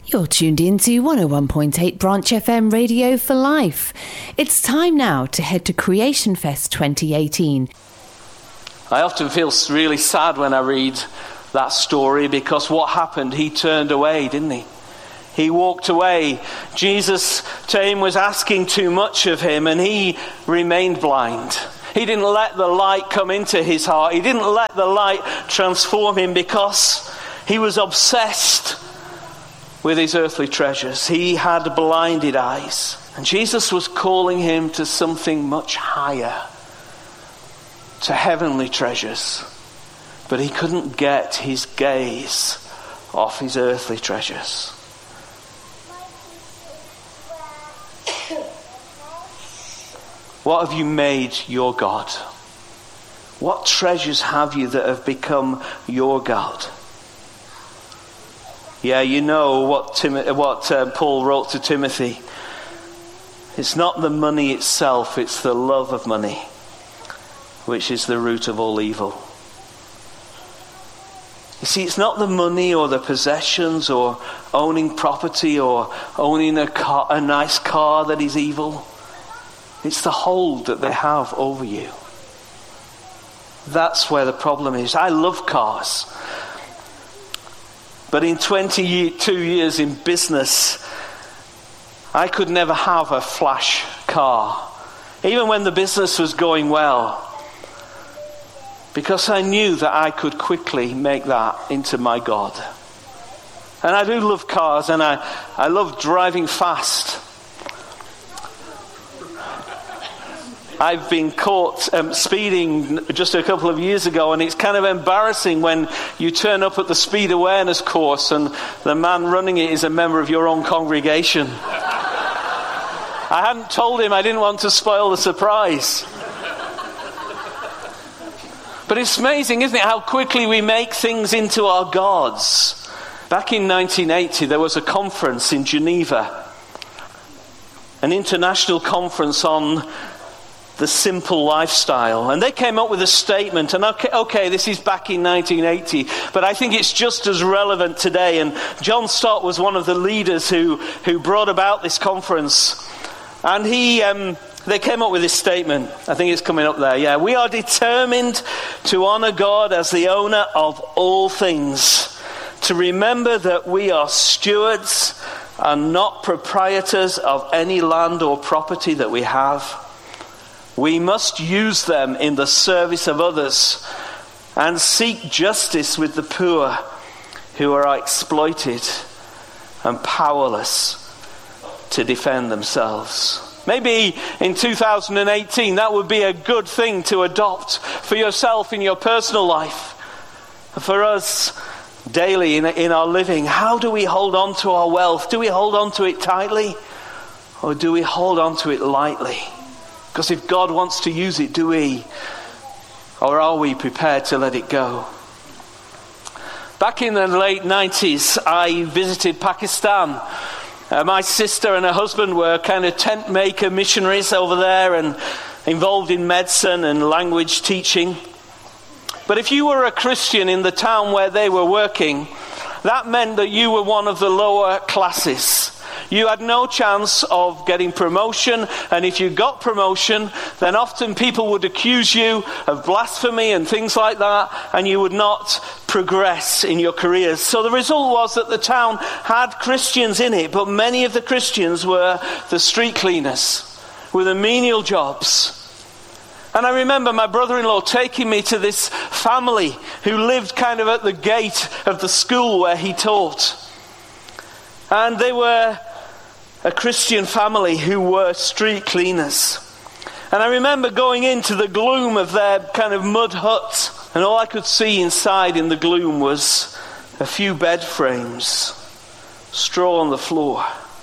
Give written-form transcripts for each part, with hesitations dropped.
You're tuned in to 101.8 Branch FM Radio for Life. It's time now to head to Creation Fest 2018. I often feel really sad when I read that story because what happened, he turned away, didn't he? He walked away. Jesus, to him, was asking too much of him and he remained blind. He didn't let the light come into his heart. He didn't let the light transform him because he was obsessed with his earthly treasures. He had blinded eyes. And Jesus was calling him to something much higher, to heavenly treasures. But he couldn't get his gaze off his earthly treasures. What have you made your God? What treasures have you that have become your God? Yeah, you know what Paul wrote to Timothy. It's not the money itself, it's the love of money, which is the root of all evil. You see, it's not the money or the possessions or owning property or owning a nice car that is evil. It's the hold that they have over you. That's where the problem is. I love cars. But in 22 years in business, I could never have a flash car, even when the business was going well, because I knew that I could quickly make that into my God. And I do love cars, and I love driving fast. I've been caught speeding just a couple of years ago, and it's kind of embarrassing when you turn up at the speed awareness course and the man running it is a member of your own congregation. I hadn't told him, I didn't want to spoil the surprise. But it's amazing, isn't it, how quickly we make things into our gods. Back in 1980, there was a conference in Geneva, an international conference on the simple lifestyle. And they came up with a statement, and okay, this is back in 1980, but I think it's just as relevant today. And John Stott was one of the leaders who brought about this conference. And they came up with this statement. I think it's coming up there. Yeah, we are determined to honor God as the owner of all things, to remember that we are stewards and not proprietors of any land or property that we have. We must use them in the service of others and seek justice with the poor who are exploited and powerless to defend themselves. Maybe in 2018 that would be a good thing to adopt for yourself in your personal life. For us daily in our living, how do we hold on to our wealth? Do we hold on to it tightly, or do we hold on to it lightly? Because if God wants to use it, do we? Or are we prepared to let it go? Back in the late 90s, I visited Pakistan. My sister and her husband were kind of tent maker missionaries over there and involved in medicine and language teaching. But if you were a Christian in the town where they were working, that meant that you were one of the lower classes. You had no chance of getting promotion, and if you got promotion, then often people would accuse you of blasphemy and things like that, and you would not progress in your careers. So the result was that the town had Christians in it, but many of the Christians were the street cleaners with the menial jobs. And I remember my brother-in-law taking me to this family who lived kind of at the gate of the school where he taught. And they were a Christian family who were street cleaners. And I remember going into the gloom of their kind of mud hut, and all I could see inside in the gloom was a few bed frames, straw on the floor.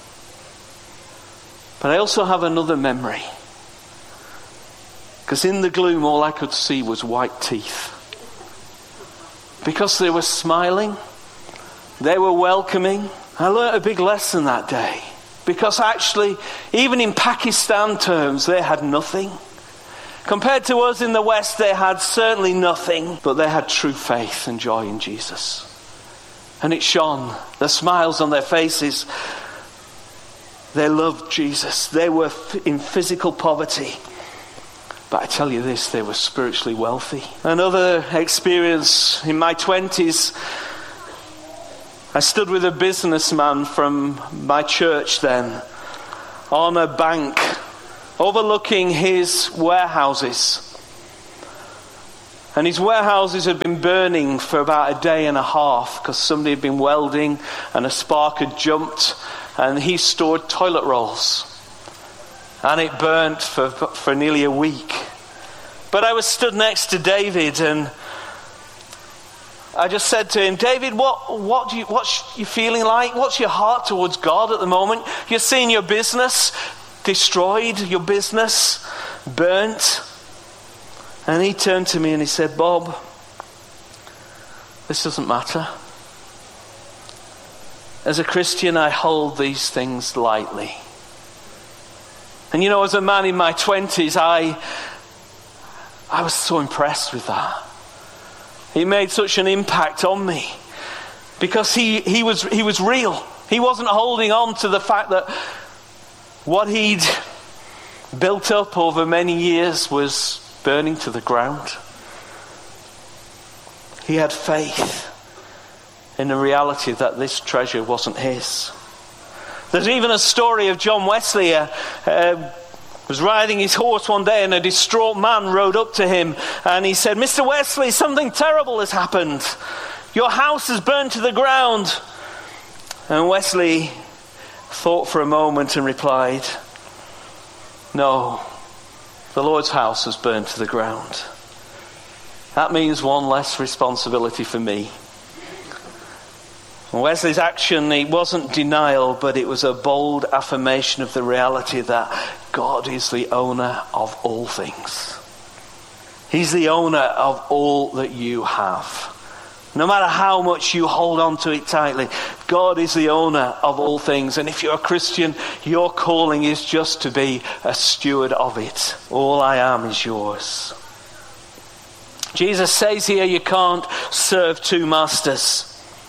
But I also have another memory, because in the gloom all I could see was white teeth. Because they were smiling, they were welcoming. I learnt a big lesson that day. Because actually, even in Pakistan terms, they had nothing. Compared to us in the West, they had certainly nothing, but they had true faith and joy in Jesus. And it shone. The smiles on their faces. They loved Jesus. They were in physical poverty. But I tell you this, they were spiritually wealthy. Another experience in my 20s, I stood with a businessman from my church then on a bank overlooking his warehouses. And his warehouses had been burning for about a day and a half because somebody had been welding and a spark had jumped, and he stored toilet rolls. And it burnt for nearly a week. But I was stood next to David, and I just said to him, David, what's you feeling like? What's your heart towards God at the moment? You're seeing your business destroyed, your business burnt. And he turned to me and he said, Bob, this doesn't matter. As a Christian, I hold these things lightly. And you know, as a man in my 20s, I was so impressed with that. He made such an impact on me because he was real. He wasn't holding on to the fact that what he'd built up over many years was burning to the ground. He had faith in the reality that this treasure wasn't his. There's even a story of John Wesley was riding his horse one day, and a distraught man rode up to him and he said, Mr. Wesley, something terrible has happened. Your house has burned to the ground. And Wesley thought for a moment and replied, no, the Lord's house has burned to the ground. That means one less responsibility for me. Wesley's action, it wasn't denial, but it was a bold affirmation of the reality that God is the owner of all things. He's the owner of all that you have. No matter how much you hold on to it tightly, God is the owner of all things. And if you're a Christian, your calling is just to be a steward of it. All I am is yours. Jesus says here, you can't serve two masters.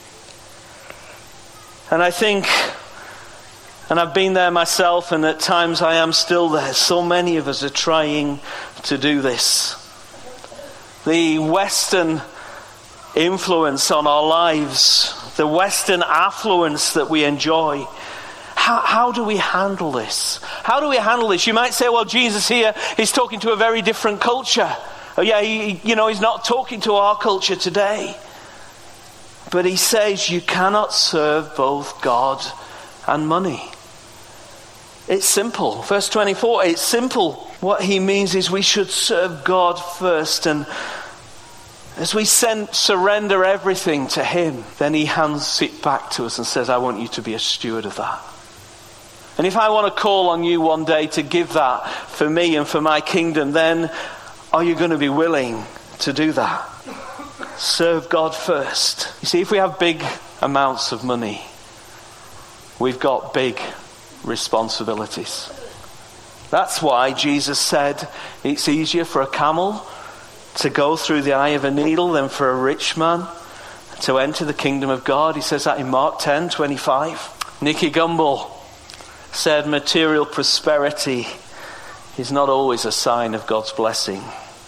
And I think, and I've been there myself, and at times I am still there, so many of us are trying to do this. The Western influence on our lives, the Western affluence that we enjoy. How do we handle this? How do we handle this? You might say, well, Jesus here is talking to a very different culture. Oh yeah, he's not talking to our culture today. But he says you cannot serve both God and money. It's simple. Verse 24, it's simple. What he means is we should serve God first, and as we surrender everything to him, then he hands it back to us and says, I want you to be a steward of that. And if I want to call on you one day to give that for me and for my kingdom, then are you going to be willing to do that? Serve God first. You see, if we have big amounts of money, we've got big responsibilities. That's why Jesus said it's easier for a camel to go through the eye of a needle than for a rich man to enter the kingdom of God. He says that in Mark 10:25. Nicky Gumbel said material prosperity is not always a sign of God's blessing.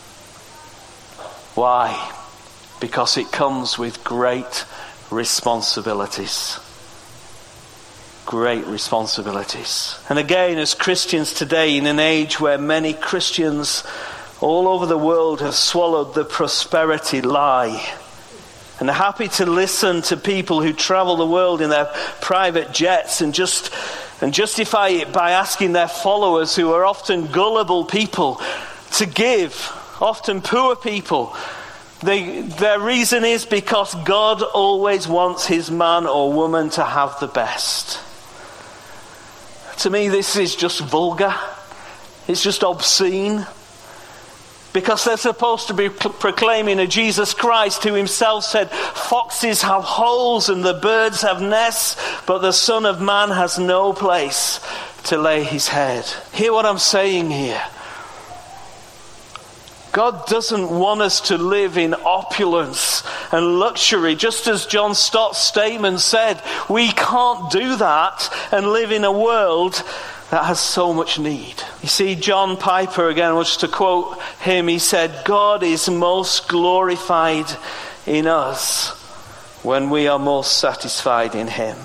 Why? Because it comes with great responsibilities. Great responsibilities. And again, as Christians today, in an age where many Christians all over the world have swallowed the prosperity lie and are happy to listen to people who travel the world in their private jets and justify it by asking their followers, who are often gullible people, to give, often poor people. Their reason is because God always wants his man or woman to have the best. To me, this is just vulgar. It's just obscene. Because they're supposed to be proclaiming a Jesus Christ who himself said, foxes have holes and the birds have nests, but the Son of Man has no place to lay his head. Hear what I'm saying here. God doesn't want us to live in opulence and luxury. Just as John Stott's statement said, we can't do that and live in a world that has so much need. You see, John Piper, again, just to quote him, he said, God is most glorified in us when we are most satisfied in him.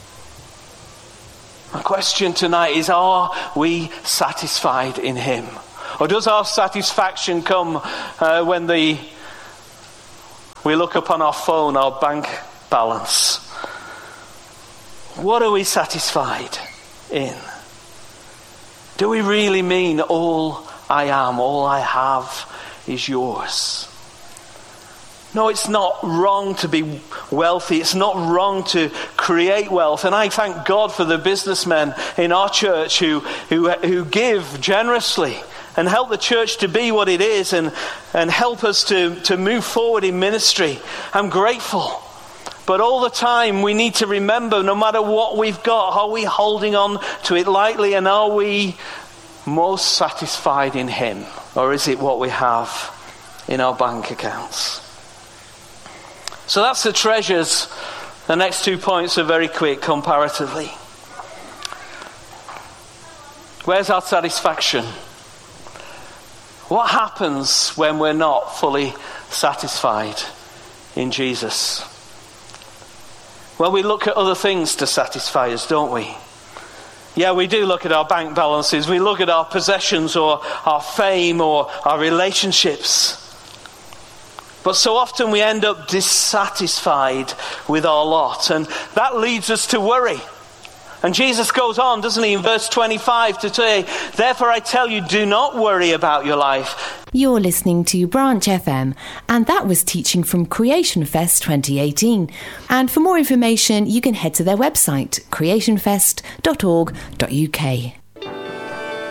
My question tonight is, are we satisfied in him? Or does our satisfaction come when we look upon our phone, our bank balance? What are we satisfied in? Do we really mean all I am, all I have is yours? No, it's not wrong to be wealthy. It's not wrong to create wealth. And I thank God for the businessmen in our church who give generously and help the church to be what it is and help us to move forward in ministry. I'm grateful. But all the time we need to remember, no matter what we've got, are we holding on to it lightly, and are we most satisfied in him? Or is it what we have in our bank accounts? So that's the treasures. The next 2 points are very quick comparatively. Where's our satisfaction? What happens when we're not fully satisfied in Jesus? Well, we look at other things to satisfy us, don't we? Yeah, we do look at our bank balances. We look at our possessions or our fame or our relationships. But so often we end up dissatisfied with our lot. And that leads us to worry. And Jesus goes on, doesn't he, in verse 25 to say, therefore I tell you, do not worry about your life. You're listening to Branch FM, and that was teaching from Creation Fest 2018. And for more information, you can head to their website, creationfest.org.uk.